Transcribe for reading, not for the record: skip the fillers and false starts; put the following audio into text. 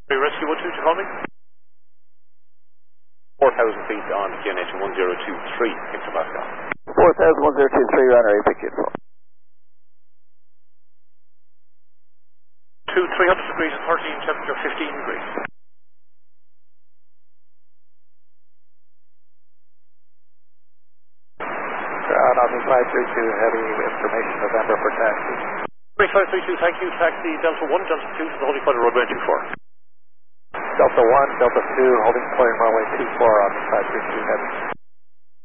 Rescue 12 to call me. 4,000 feet on QNH 1023 hectopascal. 4,1023 runway, pick it for. 300 degrees and 13, temperature 15 degrees. Ground on the 532, heavy information November for taxi. 3532, thank you. Taxi Delta 1, Delta 2 to the Holy Father Roadway 24. Delta 1, Delta 2, holding clearing runway 24 on the 532 heavy.